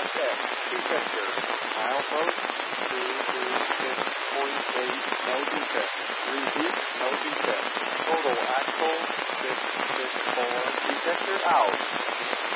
set. T-sector. Milepost 226.8, no defect. Repeat, no defect. Total axle 664. T-sector out.